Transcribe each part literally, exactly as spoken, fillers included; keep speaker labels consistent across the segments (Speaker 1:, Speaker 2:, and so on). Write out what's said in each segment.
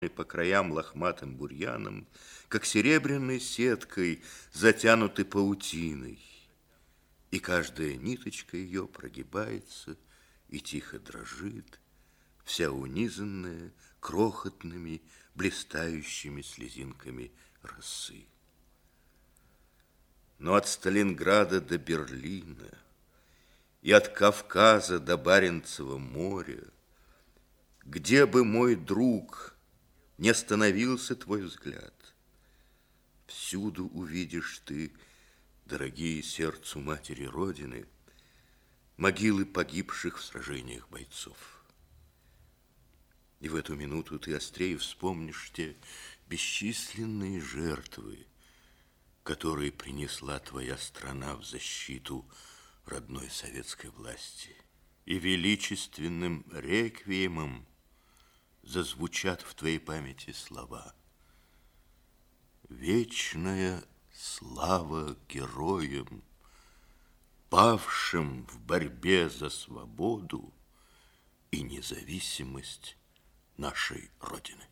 Speaker 1: по краям лохматым бурьяном, как серебряной сеткой затянуты паутиной, и каждая ниточка ее прогибается и тихо дрожит, вся унизанная крохотными блистающими слезинками росы. Но от Сталинграда до Берлина и от Кавказа до Баренцева моря, где бы, мой друг, не остановился твой взгляд, всюду увидишь ты, дорогие сердцу матери Родины, могилы погибших в сражениях бойцов. И в эту минуту ты острее вспомнишь те бесчисленные жертвы, которые принесла твоя страна в защиту родной советской власти. И величественным реквиемом зазвучат в твоей памяти слова: вечная слава героям, павшим в борьбе за свободу и независимость нашей Родины.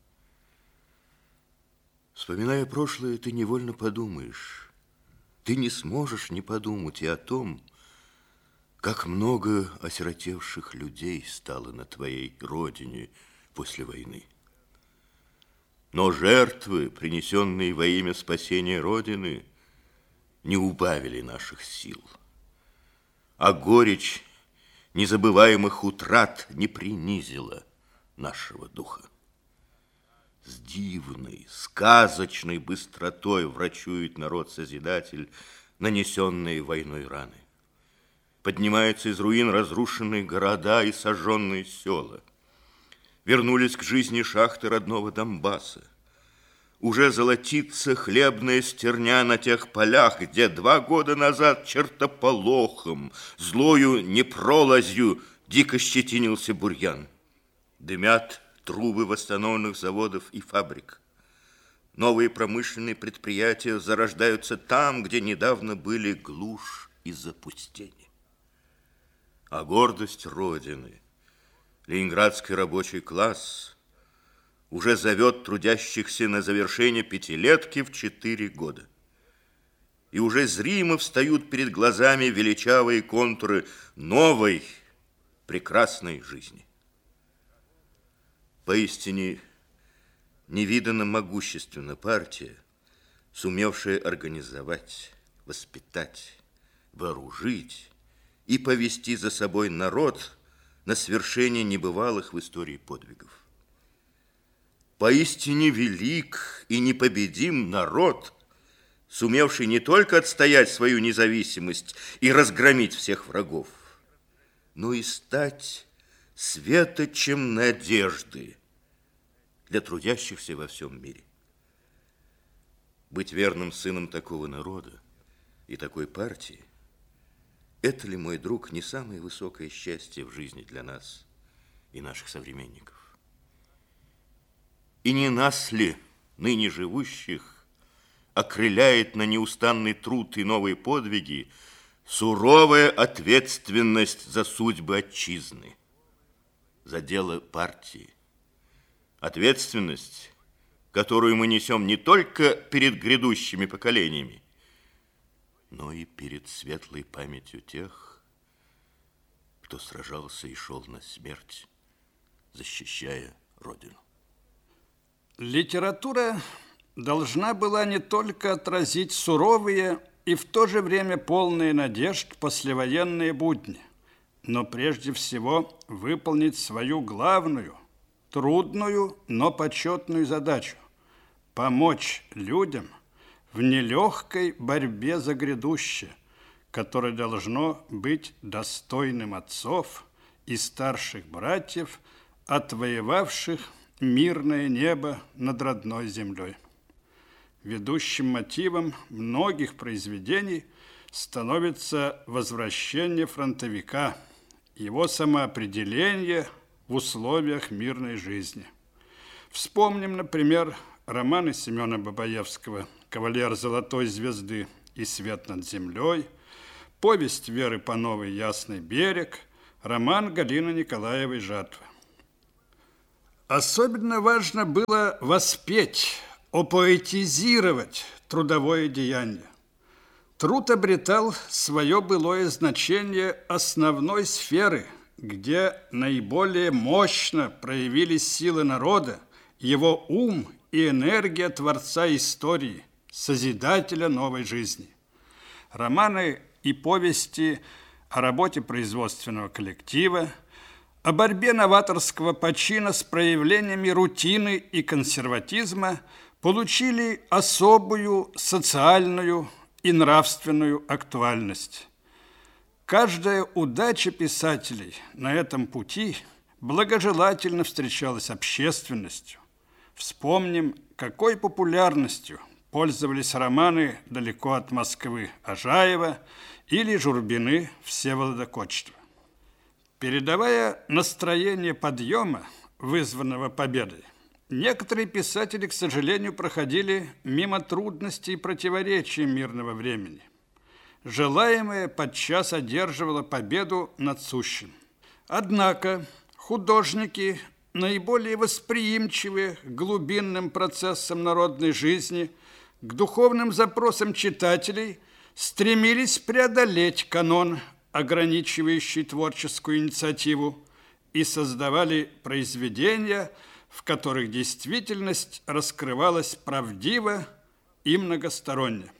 Speaker 1: Вспоминая прошлое, ты невольно подумаешь, ты не сможешь не подумать и о том, как много осиротевших людей стало на твоей родине после войны. Но жертвы, принесенные во имя спасения Родины, не убавили наших сил, а горечь незабываемых утрат не принизила нашего духа. С дивной, сказочной быстротой врачует народ-созидатель нанесенные войной раны. Поднимаются из руин разрушенные города и сожженные села. Вернулись к жизни шахты родного Донбасса. Уже золотится хлебная стерня на тех полях, где два года назад чертополохом, злою непролазью дико щетинился бурьян. Дымят трубы восстановленных заводов и фабрик. Новые промышленные предприятия зарождаются там, где недавно были глушь и запустение. А гордость Родины, ленинградский рабочий класс, уже зовет трудящихся на завершение пятилетки в четыре года. И уже зримо встают перед глазами величавые контуры новой прекрасной жизни. Поистине невиданно могущественна партия, сумевшая организовать, воспитать, вооружить и повести за собой народ на свершение небывалых в истории подвигов. Поистине велик и непобедим народ, сумевший не только отстоять свою независимость и разгромить всех врагов, но и стать светочем надежды для трудящихся во всем мире. Быть верным сыном такого народа и такой партии — это ли, мой друг, не самое высокое счастье в жизни для нас и наших современников? И не нас ли, ныне живущих, окрыляет на неустанный труд и новые подвиги суровая ответственность за судьбы отчизны, за дело партии? Ответственность, которую мы несем не только перед грядущими поколениями, но и перед светлой памятью тех, кто сражался и шел на смерть, защищая Родину.
Speaker 2: Литература должна была не только отразить суровые и в то же время полные надежд послевоенные будни, но прежде всего выполнить свою главную, трудную, но почетную задачу – помочь людям в нелегкой борьбе за грядущее, которое должно быть достойным отцов и старших братьев, отвоевавших мирное небо над родной землей. Ведущим мотивом многих произведений становится возвращение фронтовика, его самоопределение в условиях мирной жизни. Вспомним, например, романы Семена Бабаевского «Кавалер золотой звезды» и «Свет над землей», повесть Веры Пановой «Ясный берег», роман Галины Николаевой «Жатва». Особенно важно было воспеть, опоэтизировать трудовое деяние. Труд обретал свое былое значение основной сферы, где наиболее мощно проявились силы народа, его ум и энергия творца истории, созидателя новой жизни. Романы и повести о работе производственного коллектива, о борьбе новаторского почина с проявлениями рутины и консерватизма получили особую социальную и нравственную актуальность. Каждая удача писателей на этом пути благожелательно встречалась общественностью. Вспомним, какой популярностью пользовались романы «Далеко от Москвы» Ажаева или «Журбины» Всеволода Кочетова. Передавая настроение подъема, вызванного победой, некоторые писатели, к сожалению, проходили мимо трудностей и противоречий мирного времени. Желаемое подчас одерживало победу над сущим. Однако художники, наиболее восприимчивые к глубинным процессам народной жизни, к духовным запросам читателей, стремились преодолеть канон, ограничивающий творческую инициативу, и создавали произведения, в которых действительность раскрывалась правдиво и многосторонне.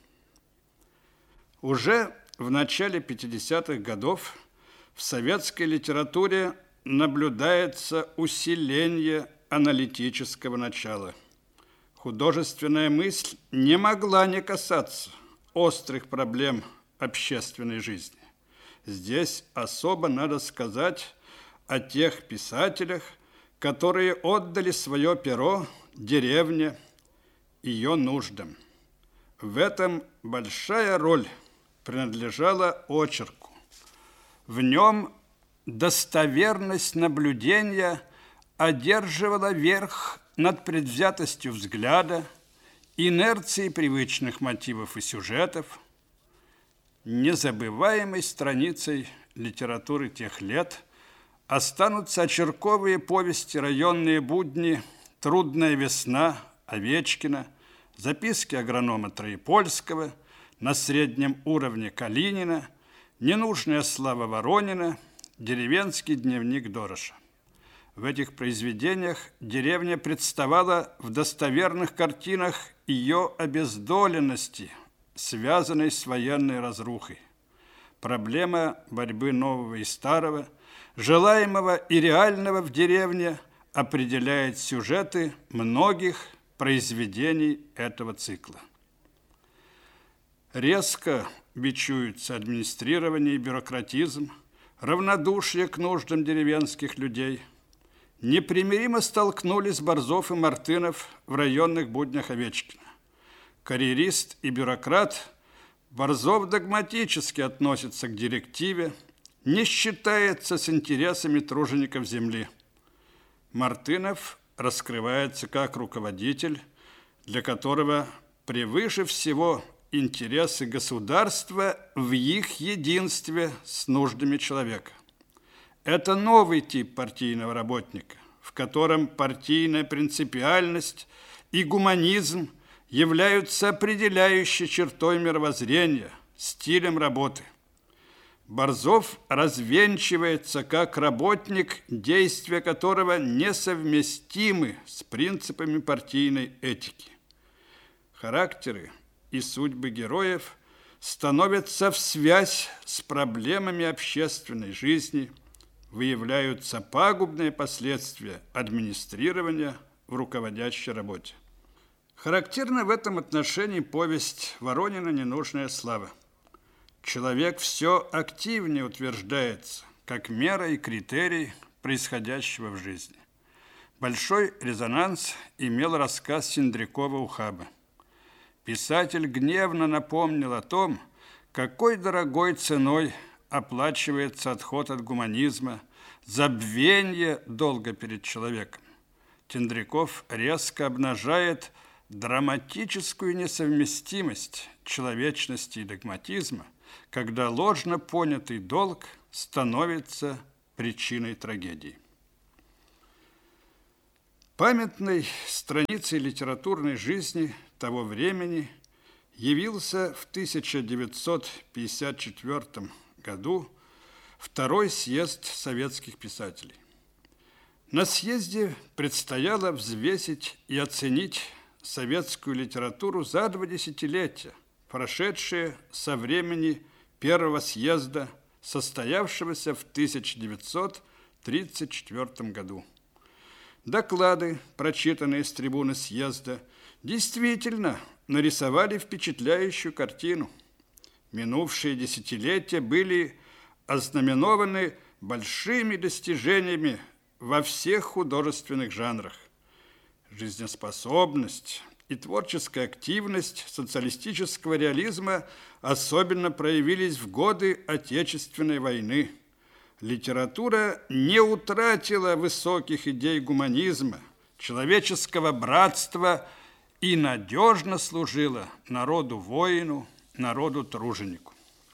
Speaker 2: Уже в начале пятидесятых годов в советской литературе наблюдается усиление аналитического начала. Художественная мысль не могла не касаться острых проблем общественной жизни. Здесь особо надо сказать о тех писателях, которые отдали свое перо деревне, ее нуждам. В этом большая роль принадлежала очерку. В нем достоверность наблюдения одерживала верх над предвзятостью взгляда, инерцией привычных мотивов и сюжетов. Незабываемой страницей литературы тех лет останутся очерковые повести «Районные будни», «Трудная весна» Овечкина, записки агронома Троепольского, «На среднем уровне» Калинина, «Ненужная слава» Воронина, «Деревенский дневник» Дороша. В этих произведениях деревня представала в достоверных картинах ее обездоленности, связанной с военной разрухой. Проблема борьбы нового и старого, желаемого и реального в деревне определяет сюжеты многих произведений этого цикла. Резко бичуются администрирование и бюрократизм, равнодушие к нуждам деревенских людей. Непримиримо столкнулись Борзов и Мартынов в районных буднях Овечкина. Карьерист и бюрократ, Борзов догматически относится к директиве, не считается с интересами тружеников земли. Мартынов раскрывается как руководитель, для которого превыше всего интересы государства в их единстве с нуждами человека. Это новый тип партийного работника, в котором партийная принципиальность и гуманизм являются определяющей чертой мировоззрения, стилем работы. Борзов развенчивается как работник, действия которого несовместимы с принципами партийной этики. Характеры и судьбы героев становятся в связь с проблемами общественной жизни, выявляются пагубные последствия администрирования в руководящей работе. Характерна в этом отношении повесть Воронина «Ненужная слава». Человек все активнее утверждается, как мера и критерий происходящего в жизни. Большой резонанс имел рассказ Синдрякова-Ухаба. Писатель гневно напомнил о том, какой дорогой ценой оплачивается отход от гуманизма, забвение долга перед человеком. Тендряков резко обнажает драматическую несовместимость человечности и догматизма, когда ложно понятый долг становится причиной трагедии. Памятной страницей литературной жизни того времени явился в тысяча девятьсот пятьдесят четвёртом году Второй съезд советских писателей. На съезде предстояло взвесить и оценить советскую литературу за два десятилетия, прошедшие со времени первого съезда, состоявшегося в тысяча девятьсот тридцать четвёртом году. Доклады, прочитанные с трибуны съезда, действительно нарисовали впечатляющую картину. Минувшие десятилетия были ознаменованы большими достижениями во всех художественных жанрах. Жизнеспособность и творческая активность социалистического реализма особенно проявились в годы Отечественной войны. Литература не утратила высоких идей гуманизма, человеческого братства и надежно служила народу-воину, народу-труженику.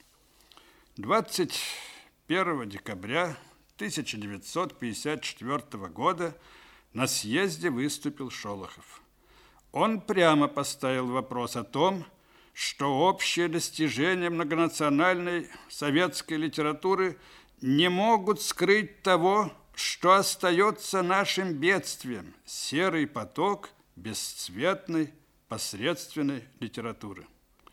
Speaker 2: двадцать первого декабря тысяча девятьсот пятьдесят четвёртого года на съезде выступил Шолохов. Он прямо поставил вопрос о том, что общие достижения многонациональной советской литературы не могут скрыть того, что остается нашим бедствием – серый поток бесцветной, посредственной литературы.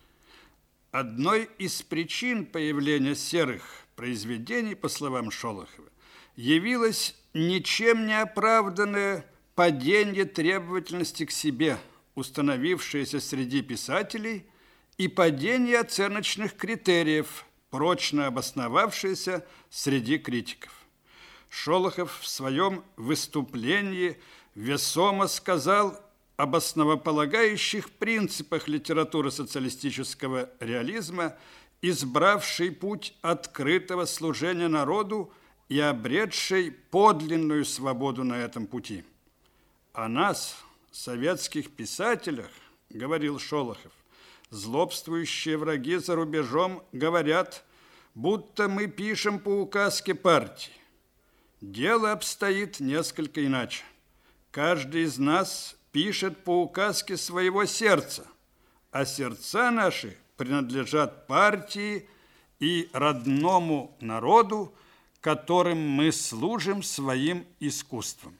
Speaker 2: Одной из причин появления серых произведений, по словам Шолохова, явилось ничем не оправданное падение требовательности к себе, установившееся среди писателей, и падение оценочных критериев, прочно обосновавшееся среди критиков. Шолохов в своем выступлении весомо сказал об основополагающих принципах литературы социалистического реализма, избравшей путь открытого служения народу и обретшей подлинную свободу на этом пути. О нас, советских писателях, говорил Шолохов, злобствующие враги за рубежом говорят, будто мы пишем по указке партии. Дело обстоит несколько иначе. Каждый из нас пишет по указке своего сердца, а сердца наши принадлежат партии и родному народу, которым мы служим своим искусством.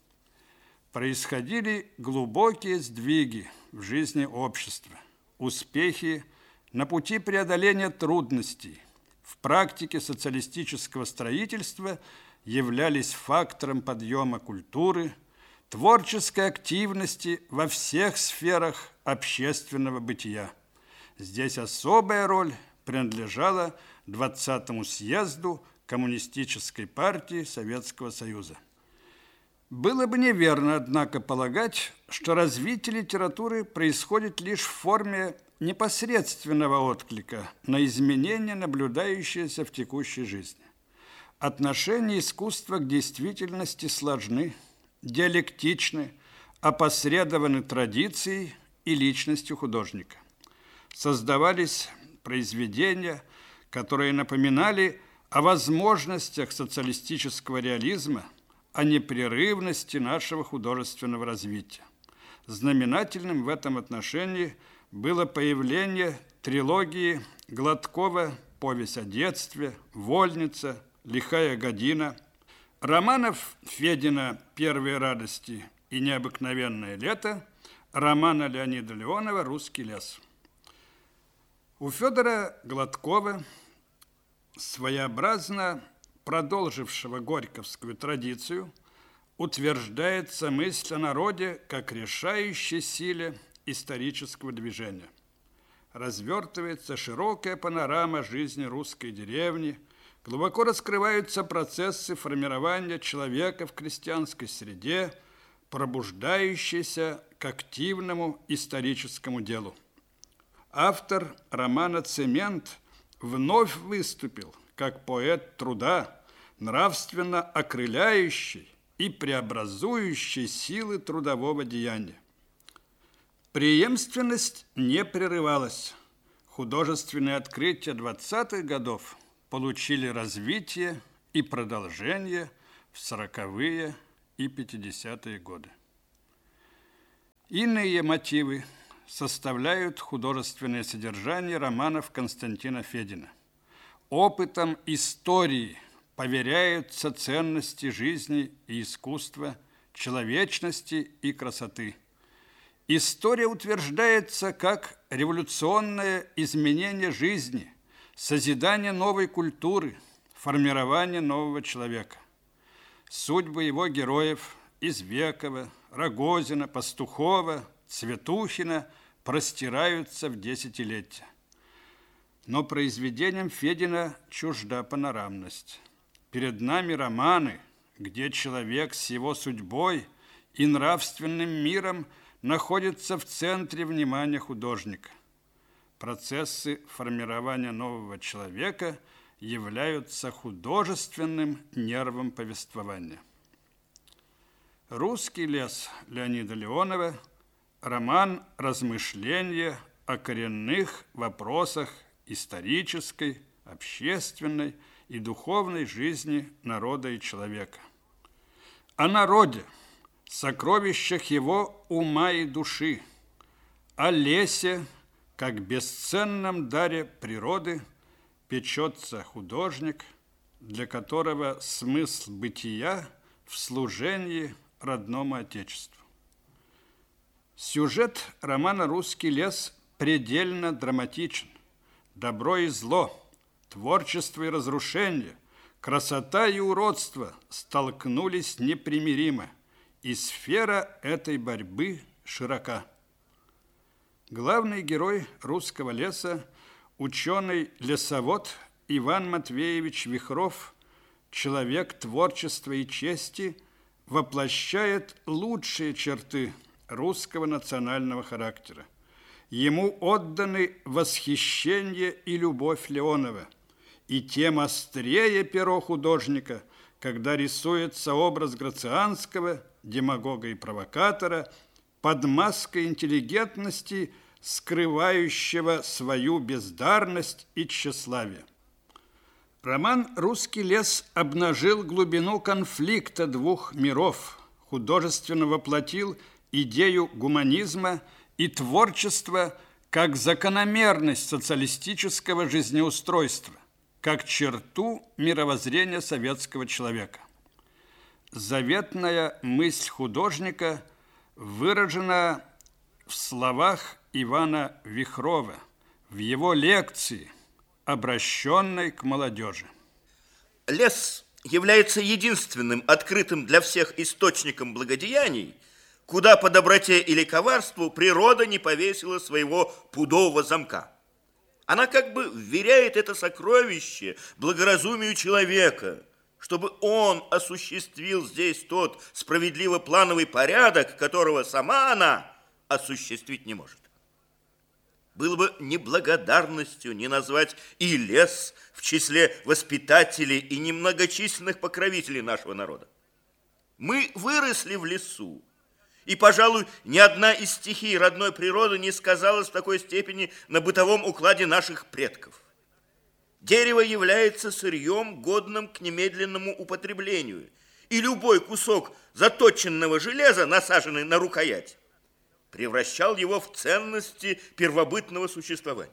Speaker 2: Происходили глубокие сдвиги в жизни общества, успехи на пути преодоления трудностей. В практике социалистического строительства являлись фактором подъема культуры, творческой активности во всех сферах общественного бытия. Здесь особая роль принадлежала двадцатому съезду Коммунистической партии Советского Союза. Было бы неверно, однако, полагать, что развитие литературы происходит лишь в форме непосредственного отклика на изменения, наблюдающиеся в текущей жизни. Отношения искусства к действительности сложны, диалектичны, опосредованы традицией и личностью художника. Создавались произведения, которые напоминали о возможностях социалистического реализма, о непрерывности нашего художественного развития. Знаменательным в этом отношении было появление трилогии Гладкова «Повесть о детстве», «Вольница», «Лихая година», романов Федина «Первые радости» и «Необыкновенное лето», романа Леонида Леонова «Русский лес». У Федора Гладкова, своеобразно продолжившего горьковскую традицию, утверждается мысль о народе как решающей силе исторического движения. Развертывается широкая панорама жизни русской деревни, глубоко раскрываются процессы формирования человека в крестьянской среде, пробуждающиеся к активному историческому делу. Автор романа «Цемент» вновь выступил как поэт труда, нравственно окрыляющий и преобразующий силы трудового деяния. Преемственность не прерывалась. Художественные открытия двадцатых годов получили развитие и продолжение в сороковые и пятидесятые годы. Иные мотивы составляют художественное содержание романов Константина Федина. Опытом истории поверяются ценности жизни и искусства, человечности и красоты. История утверждается как революционное изменение жизни, созидание новой культуры, формирование нового человека. Судьбы его героев Извекова, Рогозина, Пастухова, Цветухина простираются в десятилетия. Но произведениям Федина чужда панорамность. Перед нами романы, где человек с его судьбой и нравственным миром находится в центре внимания художника. Процессы формирования нового человека являются художественным нервом повествования. «Русский лес» Леонида Леонова – роман размышления о коренных вопросах исторической, общественной и духовной жизни народа и человека. О народе, сокровищах его ума и души, о лесе, как бесценном даре природы, печется художник, для которого смысл бытия в служении родному Отечеству. Сюжет романа «Русский лес» предельно драматичен. Добро и зло, творчество и разрушение, красота и уродство столкнулись непримиримо, и сфера этой борьбы широка. Главный герой «Русского леса» – ученый-лесовод Иван Матвеевич Вихров, человек творчества и чести, воплощает лучшие черты русского национального характера. Ему отданы восхищение и любовь Леонова, и тем острее перо художника, когда рисуется образ грацианского, демагога и провокатора под маской интеллигентности, скрывающего свою бездарность и тщеславие. Роман «Русский лес» обнажил глубину конфликта двух миров, художественно воплотил идею гуманизма и творчества как закономерность социалистического жизнеустройства, как черту мировоззрения советского человека. Заветная мысль художника выражена в словах Ивана Вихрова, в его лекции, обращенной к молодежи.
Speaker 1: Лес является единственным открытым для всех источником благодеяний, куда по доброте или коварству природа не повесила своего пудового замка. Она как бы вверяет это сокровище благоразумию человека, чтобы он осуществил здесь тот справедливо-плановый порядок, которого сама она осуществить не может. Было бы неблагодарностью не назвать и лес в числе воспитателей и немногочисленных покровителей нашего народа. Мы выросли в лесу, и, пожалуй, ни одна из стихий родной природы не сказалась в такой степени на бытовом укладе наших предков. Дерево является сырьем, годным к немедленному употреблению, и любой кусок заточенного железа, насаженный на рукоять, превращал его в ценности первобытного существования.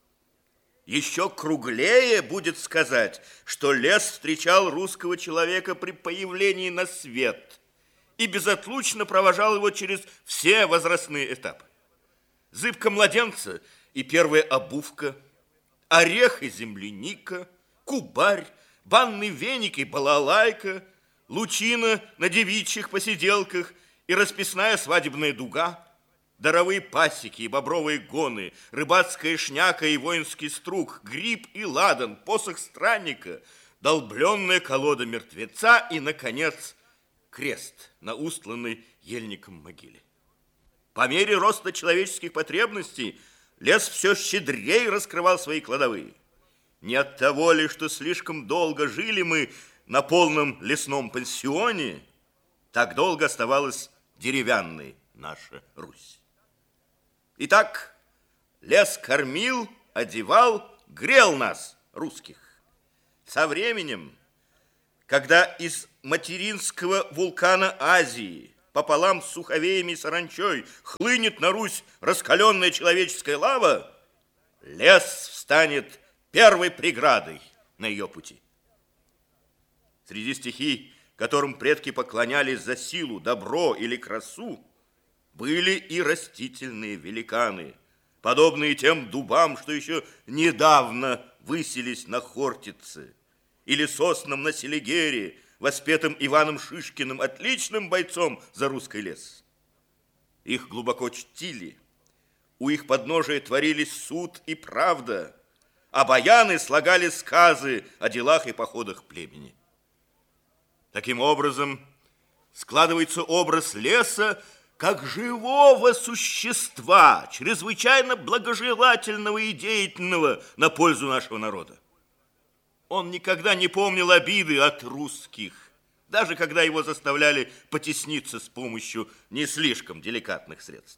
Speaker 1: Еще круглее будет сказать, что лес встречал русского человека при появлении на свет и безотлучно провожал его через все возрастные этапы. Зыбка младенца и первая обувка, орех и земляника, кубарь, банный веник и балалайка, лучина на девичьих посиделках и расписная свадебная дуга, даровые пасеки и бобровые гоны, рыбацкая шняка и воинский струк, гриб и ладан, посох странника, долбленная колода мертвеца и, наконец, крест на устланной ельником могиле. По мере роста человеческих потребностей лес все щедрее раскрывал свои кладовые. Не от того ли, что слишком долго жили мы на полном лесном пансионе, так долго оставалась деревянной наша Русь. Итак, лес кормил, одевал, грел нас, русских. Со временем, когда из материнского вулкана Азии пополам с суховеями и саранчой хлынет на Русь раскаленная человеческая лава, лес встанет первой преградой на ее пути. Среди стихий, которым предки поклонялись за силу, добро или красу, были и растительные великаны, подобные тем дубам, что еще недавно высились на Хортице, или соснам на Селигере, воспетым Иваном Шишкиным, отличным бойцом за русский лес. Их глубоко чтили, у их подножия творились суд и правда, а баяны слагали сказы о делах и походах племени. Таким образом, складывается образ леса как живого существа, чрезвычайно благожелательного и деятельного на пользу нашего народа. Он никогда не помнил обиды от русских, даже когда его заставляли потесниться с помощью не слишком деликатных средств.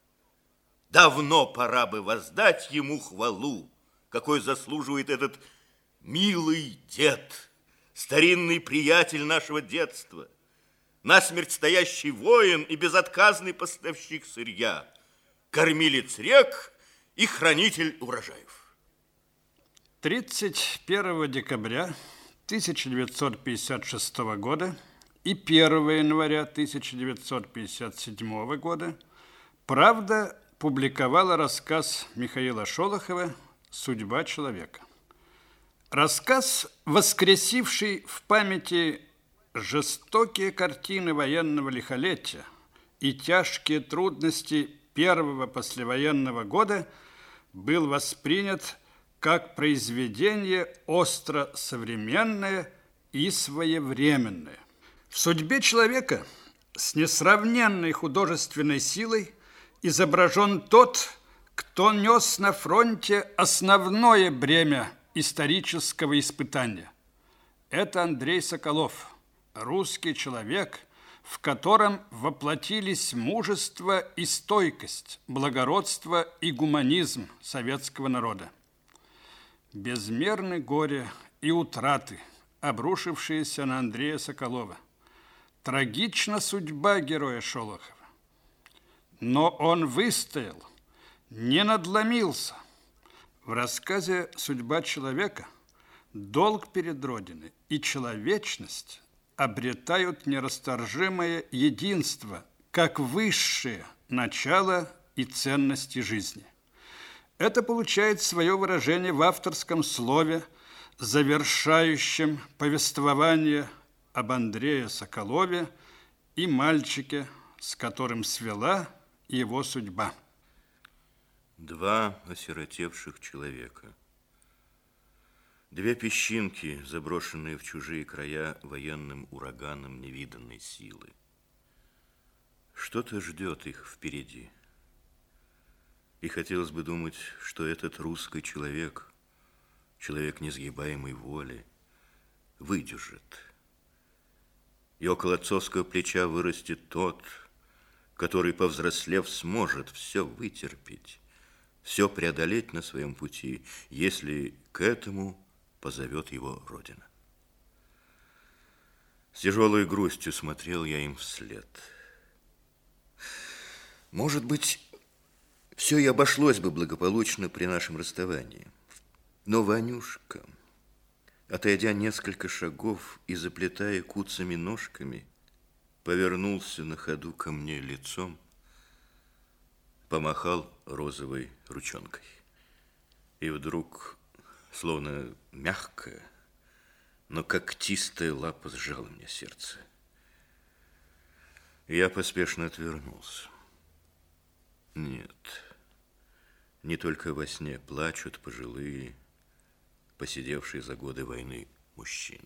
Speaker 1: Давно пора бы воздать ему хвалу, какой заслуживает этот милый дед, старинный приятель нашего детства, насмерть стоящий воин и безотказный поставщик сырья, кормилец рек и хранитель урожаев.
Speaker 2: тридцать первого декабря тысяча девятьсот пятьдесят шестого года и первого января тысяча девятьсот пятьдесят седьмого года «Правда» публиковала рассказ Михаила Шолохова «Судьба человека». Рассказ, воскресивший в памяти жестокие картины военного лихолетия и тяжкие трудности первого послевоенного года, был воспринят как произведение остро современное и своевременное. В судьбе человека с несравненной художественной силой изображен тот, кто нес на фронте основное бремя исторического испытания. Это Андрей Соколов, русский человек, в котором воплотились мужество и стойкость, благородство и гуманизм советского народа. Безмерны горе и утраты, обрушившиеся на Андрея Соколова. Трагична судьба героя Шолохова. Но он выстоял, не надломился. В рассказе «Судьба человека» долг перед Родиной и человечность обретают нерасторжимое единство, как высшее начало и ценности жизни. Это получает свое выражение в авторском слове, завершающем повествование об Андрее Соколове и мальчике, с которым свела его судьба.
Speaker 1: Два осиротевших человека. Две песчинки, заброшенные в чужие края военным ураганом невиданной силы. Что-то ждет их впереди. И хотелось бы думать, что этот русский человек, человек несгибаемой воли, выдержит. И около отцовского плеча вырастет тот, который, повзрослев, сможет все вытерпеть, все преодолеть на своем пути, если к этому позовет его Родина. С тяжелой грустью смотрел я им вслед. Может быть, все и обошлось бы благополучно при нашем расставании. Но Ванюшка, отойдя несколько шагов и заплетая куцами ножками, повернулся на ходу ко мне лицом, помахал розовой ручонкой. И вдруг, словно мягкая, но когтистая лапа сжала мне сердце. Я поспешно отвернулся. Нет, не только во сне плачут пожилые, посидевшие за годы войны мужчины.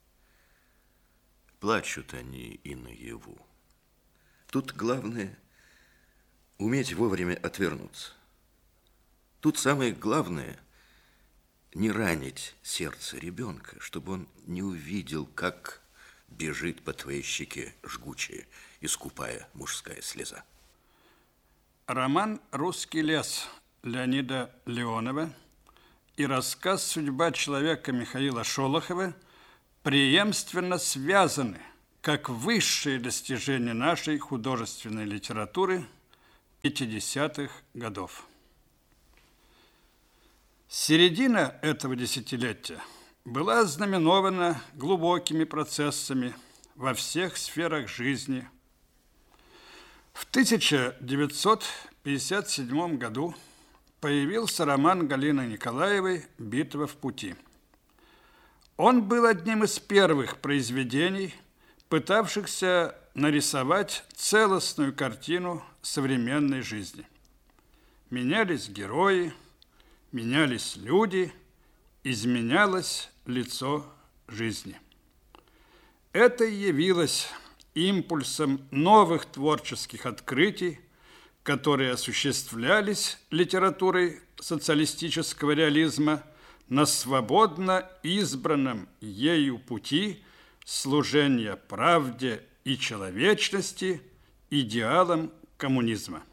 Speaker 1: Плачут они и наяву. Тут главное уметь вовремя отвернуться. Тут самое главное не ранить сердце ребенка, чтобы он не увидел, как бежит по твоей щеке жгучая и скупая мужская слеза.
Speaker 2: Роман «Русский лес» Леонида Леонова и рассказ «Судьба человека» Михаила Шолохова преемственно связаны как высшее достижение нашей художественной литературы пятидесятых годов. Середина этого десятилетия была ознаменована глубокими процессами во всех сферах жизни. В тысяча девятьсот пятьдесят седьмом году появился роман Галины Николаевой «Битва в пути». Он был одним из первых произведений, пытавшихся нарисовать целостную картину современной жизни. Менялись герои, менялись люди, изменялось лицо жизни. Это и явилось импульсом новых творческих открытий, которые осуществлялись литературой социалистического реализма на свободно избранном ею пути служения правде и человечности идеалам коммунизма.